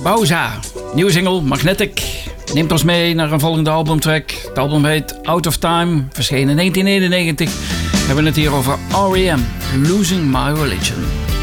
Bauza, nieuwe single Magnetic. Neemt ons mee naar een volgende albumtrack. Het album heet Out of Time, verscheen in 1991. We hebben het hier over R.E.M. Losing My Religion.